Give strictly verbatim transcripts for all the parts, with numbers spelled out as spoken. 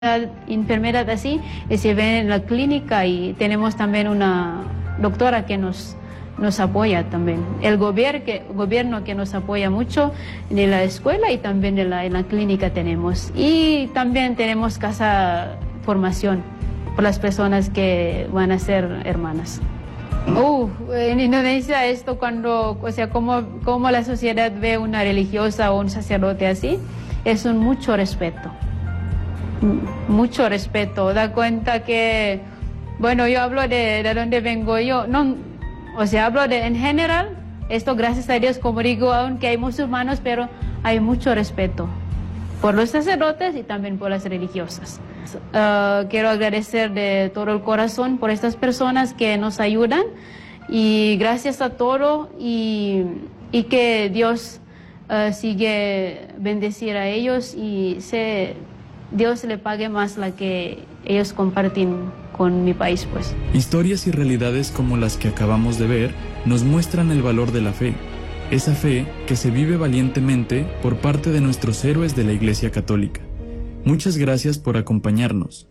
enfermedad así, y se ve en la clínica, y tenemos también una doctora que nos, nos apoya también. El gobierno que, gobierno que nos apoya mucho de la escuela y también de la, en la clínica tenemos. Y también tenemos casa formación por las personas que van a ser hermanas. Uh, en Indonesia esto cuando, o sea, como, como la sociedad ve una religiosa o un sacerdote así, es un mucho respeto. Mucho respeto, da cuenta que, bueno, yo hablo de, de dónde vengo yo, no, o sea, hablo de en general, esto gracias a Dios, como digo, aunque hay musulmanes, pero hay mucho respeto por los sacerdotes y también por las religiosas. Uh, quiero agradecer de todo el corazón por estas personas que nos ayudan, y gracias a todo, y, y que Dios uh, sigue bendecir a ellos, y se... Dios le pague más la que ellos comparten con mi país, pues. Historias y realidades como las que acabamos de ver nos muestran el valor de la fe, esa fe que se vive valientemente por parte de nuestros héroes de la Iglesia Católica. Muchas gracias por acompañarnos.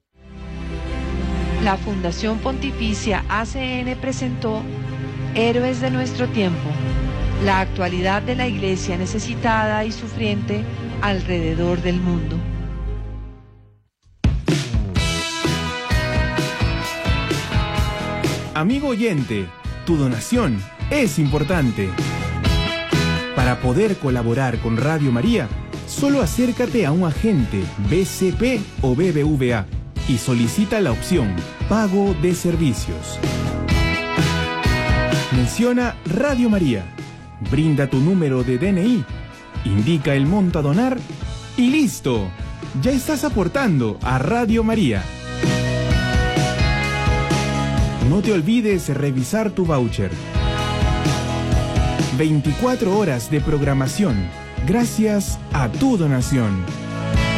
La Fundación Pontificia A C N presentó Héroes de nuestro tiempo, la actualidad de la Iglesia necesitada y sufriente alrededor del mundo. Amigo oyente, tu donación es importante. Para poder colaborar con Radio María, solo acércate a un agente B C P o B B V A y solicita la opción Pago de Servicios. Menciona Radio María, brinda tu número de D N I, indica el monto a donar y ¡listo! Ya estás aportando a Radio María. No te olvides revisar tu voucher. veinticuatro horas de programación gracias a tu donación.